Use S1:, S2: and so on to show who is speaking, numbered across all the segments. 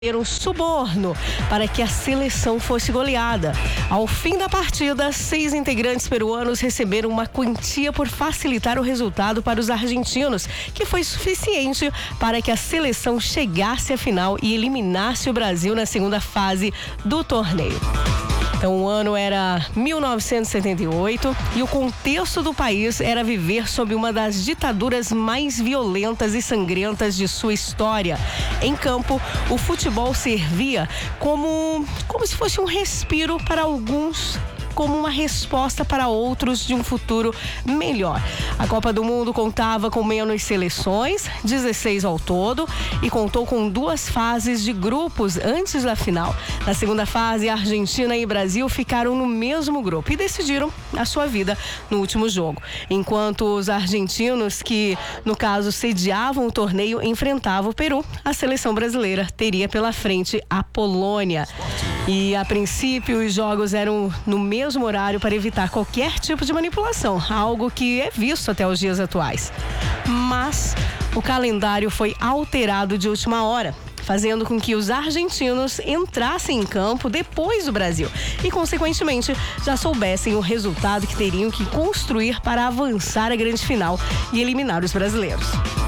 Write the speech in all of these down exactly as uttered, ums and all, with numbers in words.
S1: um suborno para que a seleção fosse goleada. Ao fim da partida, seis integrantes peruanos receberam uma quantia por facilitar o resultado para os argentinos, que foi suficiente para que a seleção chegasse à final e eliminasse o Brasil na segunda fase do torneio. Então, o ano era mil novecentos e setenta e oito e o contexto do país era viver sob uma das ditaduras mais violentas e sangrentas de sua história. Em campo, o futebol servia como, como se fosse um respiro para alguns, como uma resposta para outros de um futuro melhor. A Copa do Mundo contava com menos seleções, dezesseis ao todo, e contou com duas fases de grupos antes da final. Na segunda fase, a Argentina e Brasil ficaram no mesmo grupo e decidiram a sua vida no último jogo. Enquanto os argentinos, que no caso sediavam o torneio, enfrentavam o Peru, a seleção brasileira teria pela frente a Polônia. E a princípio os jogos eram no mesmo horário para evitar qualquer tipo de manipulação, algo que é visto até os dias atuais. Mas o calendário foi alterado de última hora, fazendo com que os argentinos entrassem em campo depois do Brasil e, consequentemente, já soubessem o resultado que teriam que construir para avançar à grande final e eliminar os brasileiros.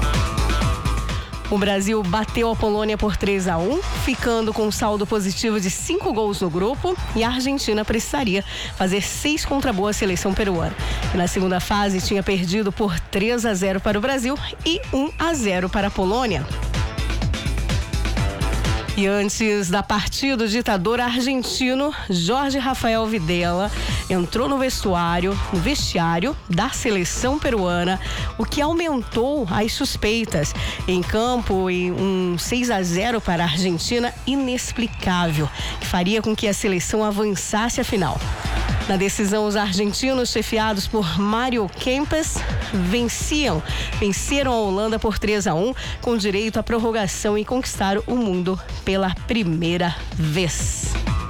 S1: O Brasil bateu a Polônia por três a um, ficando com um saldo positivo de cinco gols no grupo, e a Argentina precisaria fazer seis contra a boa seleção peruana. E na segunda fase tinha perdido por três a zero para o Brasil e um a zero para a Polônia. E antes da partida, o ditador argentino Jorge Rafael Videla entrou no vestuário, no vestiário da seleção peruana, o que aumentou as suspeitas. Em campo, e um seis a zero para a Argentina inexplicável, que faria com que a seleção avançasse à final. Na decisão, os argentinos, chefiados por Mário Kempes, venciam, venceram a Holanda por três a um, com direito à prorrogação, e conquistaram o mundo pela primeira vez.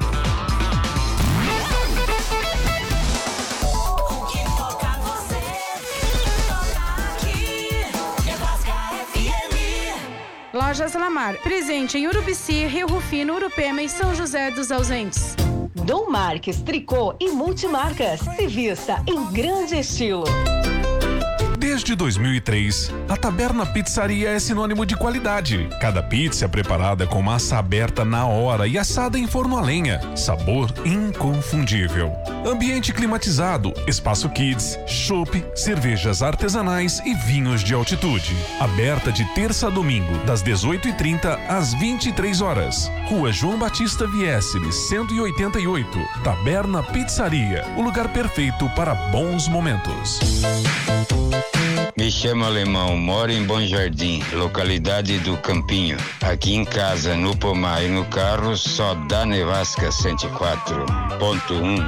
S2: Lojas Lamar, presente em Urubici, Rio Rufino, Urupema e São José dos Ausentes.
S1: Dom Marques, tricô e multimarcas. Se vista em grande estilo.
S3: Desde dois mil e três, a Taberna Pizzaria é sinônimo de qualidade. Cada pizza é preparada com massa aberta na hora e assada em forno a lenha. Sabor inconfundível. Ambiente climatizado, espaço kids, chopp, cervejas artesanais e vinhos de altitude. Aberta de terça a domingo, das dezoito e trinta às vinte e três horas. Rua João Batista Viesseles, cento e oitenta e oito. Taberna Pizzaria, o lugar perfeito para bons momentos.
S4: Me chamo Alemão, moro em Bom Jardim, localidade do Campinho. Aqui em casa, no pomar e no carro, só dá Nevasca cento e quatro ponto um.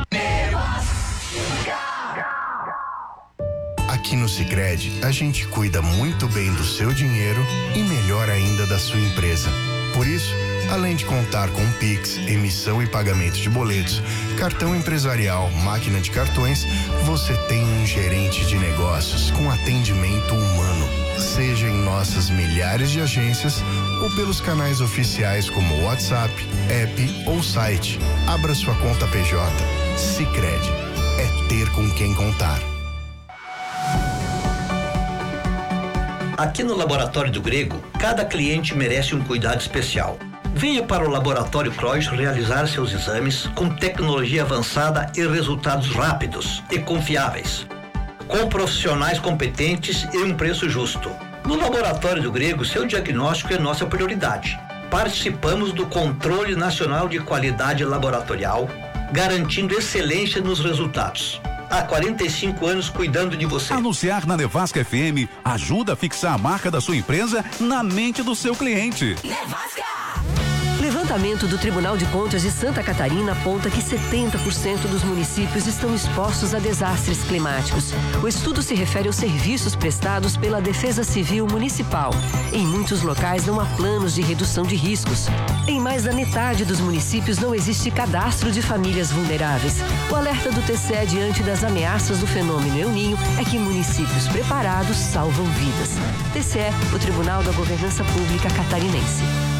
S5: Aqui no Sicredi, a gente cuida muito bem do seu dinheiro e melhor ainda da sua empresa. Por isso, além de contar com Pix, emissão e pagamento de boletos, cartão empresarial, máquina de cartões, você tem um gerente de negócios com atendimento humano. Seja em nossas milhares de agências ou pelos canais oficiais como WhatsApp, app ou site. Abra sua conta P J. Sicredi. É ter com quem contar.
S6: Aqui no Laboratório do Grego, cada cliente merece um cuidado especial. Venha para o Laboratório Krois realizar seus exames com tecnologia avançada e resultados rápidos e confiáveis, com profissionais competentes e um preço justo. No Laboratório do Grego, seu diagnóstico é nossa prioridade. Participamos do Controle Nacional de Qualidade Laboratorial, garantindo excelência nos resultados. Há quarenta e cinco anos cuidando de você.
S7: Anunciar na Nevasca F M ajuda a fixar a marca da sua empresa na mente do seu cliente.
S8: Nevasca! Levantamento do Tribunal de Contas de Santa Catarina aponta que setenta por cento dos municípios estão expostos a desastres climáticos. O estudo se refere aos serviços prestados pela Defesa Civil Municipal. Em muitos locais não há planos de redução de riscos. Em mais da metade dos municípios não existe cadastro de famílias vulneráveis. O alerta do T C E diante das ameaças do fenômeno El Niño é que municípios preparados salvam vidas. T C E, o Tribunal da Governança Pública Catarinense.